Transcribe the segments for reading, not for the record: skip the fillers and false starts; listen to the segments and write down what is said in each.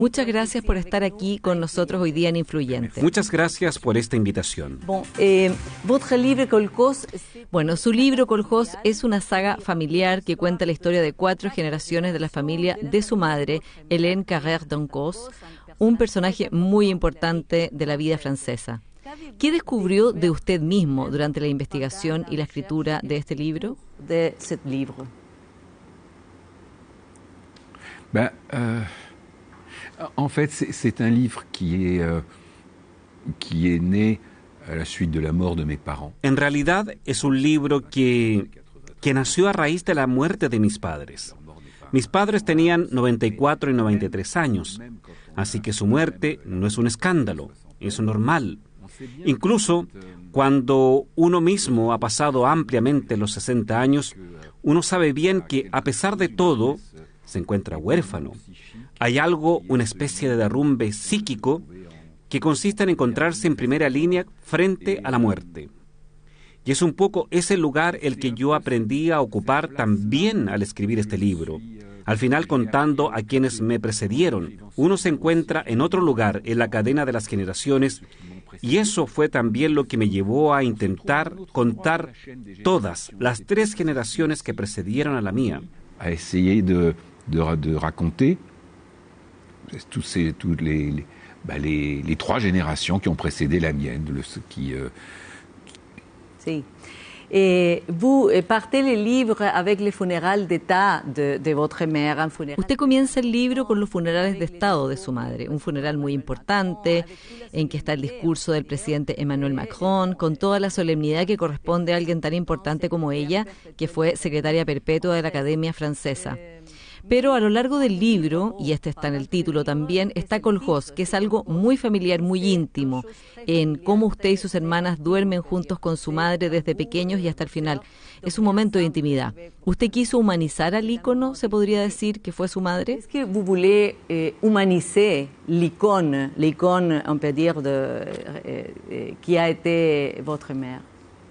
Muchas gracias por estar aquí con nosotros hoy día en Influyente. Muchas gracias por esta invitación. Bueno, su libro Coljós es una saga familiar que cuenta la historia de 4 generaciones de la familia de su madre, Hélène Carrère d'Encausse, un personaje muy importante de la vida francesa. ¿Qué descubrió de usted mismo durante la investigación y la escritura de este libro? En fait, c'est un livre qui est né à la suite de la mort de mes parents. En realidad es un libro que nació a raíz de la muerte de mis padres. Mis padres tenían 94 y 93 años, así que su muerte no es un escándalo, es normal. Incluso cuando uno mismo ha pasado ampliamente los 60 años, uno sabe bien que a pesar de todo se encuentra huérfano. Hay algo, una especie de derrumbe psíquico que consiste en encontrarse en primera línea frente a la muerte. Y es un poco ese lugar el que yo aprendí a ocupar también al escribir este libro. Al final, contando a quienes me precedieron, uno se encuentra en otro lugar en la cadena de las generaciones, y eso fue también lo que me llevó a intentar contar todas las 3 generaciones que precedieron a la mía. A essayer de raconter toutes les 3 générations qui ont précédé la mienne, Sí. Vous partez le livre avec les funérailles d'État de votre mère. Usted comienza el libro con los funerales de Estado de su madre, un funeral muy importante en que está el discurso del presidente Emmanuel Macron, con toda la solemnidad que corresponde a alguien tan importante como ella, que fue secretaria perpetua de la Academia Francesa. Pero a lo largo del libro, y este está en el título también, está Coljós, que es algo muy familiar, muy íntimo, en cómo usted y sus hermanas duermen juntos con su madre desde pequeños y hasta el final. Es un momento de intimidad. ¿Usted quiso humanizar al ícono, se podría decir, que fue su madre? ¿Es que vous voulez humaniser l'icône, on peut dire, qui a été votre mère?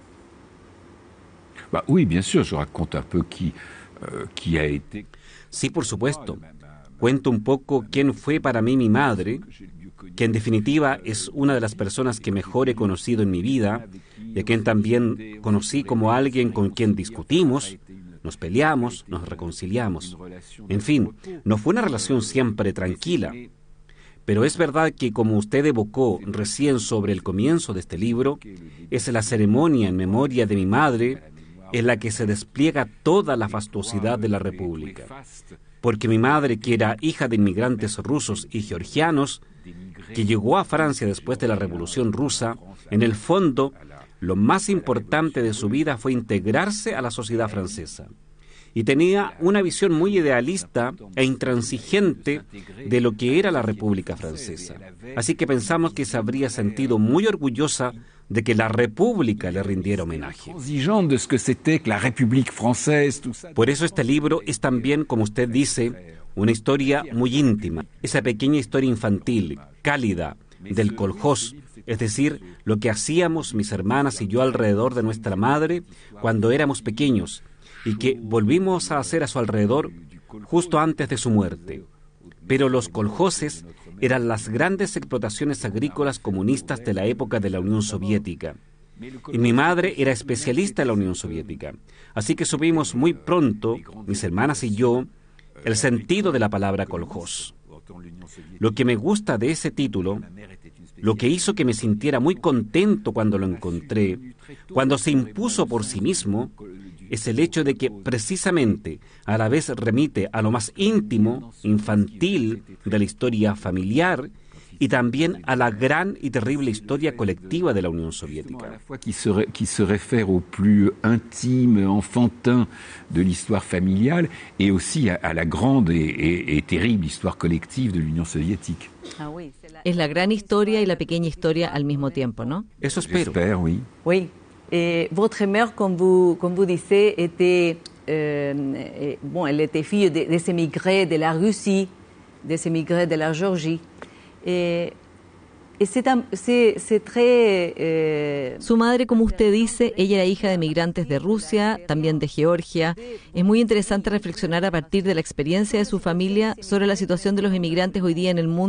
Oui, bien sûr, je raconte un peu qui a été... Sí, por supuesto. Cuento un poco quién fue para mí mi madre, que en definitiva es una de las personas que mejor he conocido en mi vida, y a quien también conocí como alguien con quien discutimos, nos peleamos, nos reconciliamos. En fin, no fue una relación siempre tranquila. Pero es verdad que, como usted evocó recién sobre el comienzo de este libro, es la ceremonia en memoria de mi madre en la que se despliega toda la fastuosidad de la República. Porque mi madre, que era hija de inmigrantes rusos y georgianos, que llegó a Francia después de la Revolución Rusa, en el fondo, lo más importante de su vida fue integrarse a la sociedad francesa. Y tenía una visión muy idealista e intransigente de lo que era la República Francesa. Así que pensamos que se habría sentido muy orgullosa de que la República le rindiera homenaje. Por eso este libro es también, como usted dice, una historia muy íntima, esa pequeña historia infantil, cálida, del Coljós, es decir, lo que hacíamos mis hermanas y yo alrededor de nuestra madre cuando éramos pequeños, y que volvimos a hacer a su alrededor justo antes de su muerte. Pero los coljoses eran las grandes explotaciones agrícolas comunistas de la época de la Unión Soviética. Y mi madre era especialista en la Unión Soviética. Así que supimos muy pronto, mis hermanas y yo, el sentido de la palabra coljós. Lo que me gusta de ese título, lo que hizo que me sintiera muy contento cuando lo encontré, cuando se impuso por sí mismo, es el hecho de que precisamente a la vez remite a lo más íntimo, infantil de la historia familiar y también a la gran y terrible historia colectiva de la Unión Soviética. Qui se réfère au plus intime, enfantin de l'histoire familiale et aussi à la grande et terrible histoire collective de l'Union soviétique. Es la gran historia y la pequeña historia al mismo tiempo, ¿no? Eso espero. J'espère, oui. Oui. Votre mère, comme vous disiez, était, elle était fille des émigrés de la Russie, des émigrés de la Géorgie. Su madre, como usted dice, ella era hija de migrantes de Rusia, también de Georgia. Es muy interesante reflexionar a partir de la experiencia de su familia sobre la situación de los inmigrantes hoy día en el mundo.